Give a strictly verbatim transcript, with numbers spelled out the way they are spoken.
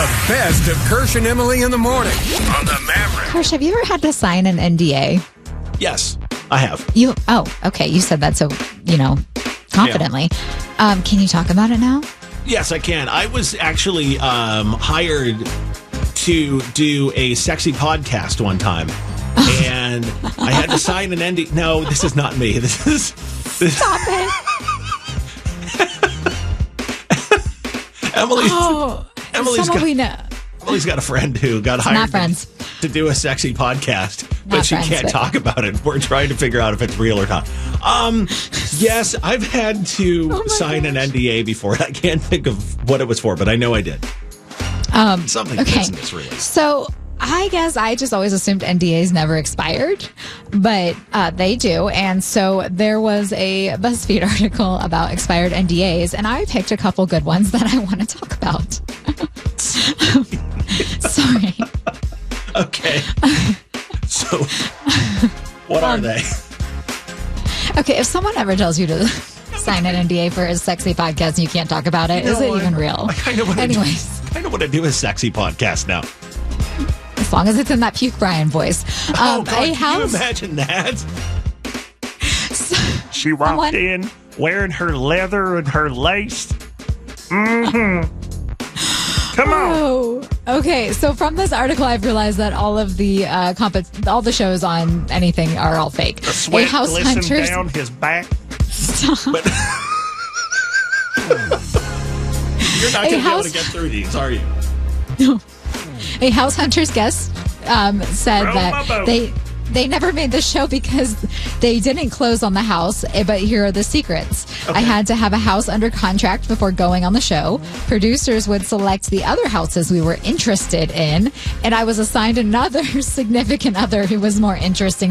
best of Kirsch and Emily in the morning on the Maverick. Kirsch, have you ever had to sign an N D A? Yes, I have. You? Oh, okay. You said that so, you know, confidently. Yeah. Um, can you talk about it now? Yes, I can. I was actually um, hired to do a sexy podcast one time. And I had to sign an N D A. No, this is not me. This is... This Stop it. Emily's, oh, Emily's, got, we know. Emily's got a friend who got hired Not friends. To, to do a sexy podcast, Not but she friends, can't but... talk about it. We're trying to figure out if it's real or not. Um, yes, I've had to oh sign gosh. an N D A before. I can't think of what it was for, but I know I did. Um, Something okay. business related. So I guess I just always assumed N D As never expired, but uh, they do. And so there was a BuzzFeed article about expired N D As, and I picked a couple good ones that I want to talk about. Sorry. Okay. So, what are um, they? Okay, if someone ever tells you to sign an N D A for a sexy podcast and you can't talk about it, You know is it what? even real? I kind of want to Anyways. do, I kind of want to do a sexy podcast now. As long as it's in that Puke Brian voice. Um, oh, God, a can house, you imagine that? She walked Someone- in wearing her leather and her lace. Mm-hmm. Come on. Oh, okay. So from this article, I've realized that all of the uh, comp- all the shows on anything are all fake. The sweat A house glistened hunters. down his back. Stop. But you're not A going to be able house- to get through these, are you? No. A house hunters guest um, said Row my that boat. they they never made the show because they didn't close on the house. eh, But here are the secrets. I had to have a house under contract before going on the show. Producers would select the other houses we were interested in, and I was assigned another significant other who was more interesting